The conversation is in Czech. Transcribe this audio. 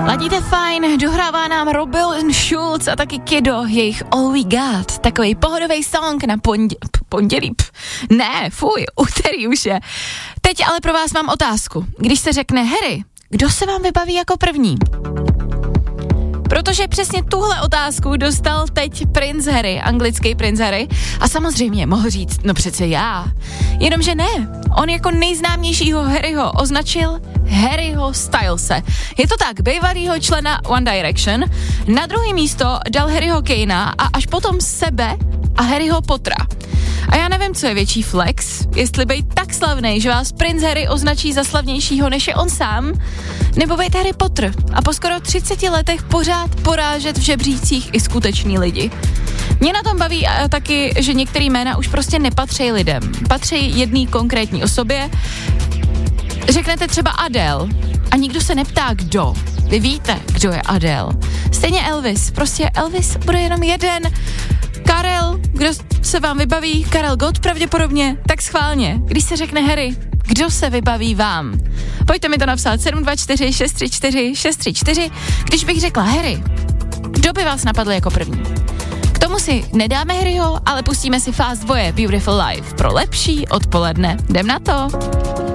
Ladíte fajn, dohrává nám Robin Schulz a taky Kiddo, jejich All We Got, takový pohodový song na pondělí. Úterý už je. Teď ale pro vás mám otázku. Když se řekne Harry, kdo se vám vybaví jako první? Protože přesně tuhle otázku dostal teď princ Harry, anglický princ Harry, a samozřejmě mohl říct, no přece já. Jenomže ne, on jako nejznámějšího Harryho označil Harryho Stylese. Je to tak, bývalýho člena One Direction, na druhé místo dal Harryho Kanea a až potom sebe a Harryho Pottera. A já nevím, co je větší flex, jestli být tak slavnej, že vás princ Harry označí za slavnějšího, než je on sám, nebo být Harry Potter a po skoro 30 letech pořád porážet v žebřících i skutečný lidi. Mě na tom baví taky, že některé jména už prostě nepatří lidem. Patří jedné konkrétní osobě. Řeknete třeba Adele a nikdo se neptá, kdo. Vy víte, kdo je Adele. Stejně Elvis. Prostě Elvis bude jenom jeden. Karel, kdo se vám vybaví? Karel Gott pravděpodobně. Tak schválně, když se řekne Harry, kdo se vybaví vám? Pojďte mi to napsat 724 634 634. Když bych řekla Harry, kdo by vás napadl jako první? K tomu si nedáme Harryho, ale pustíme si Fast Boye Beautiful Life pro lepší odpoledne. Jdem na to.